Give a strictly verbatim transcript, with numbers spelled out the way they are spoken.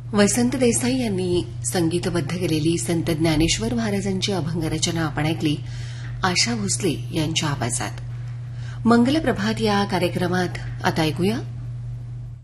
वसंत देसाई यांनी संगीतबद्ध केलेली संत ज्ञानेश्वर महाराजांची अभंगरचना आपण ऐकली आशा भोसले यांच्या आवाजात. मंगलप्रभात या कार्यक्रमात आता ऐकूया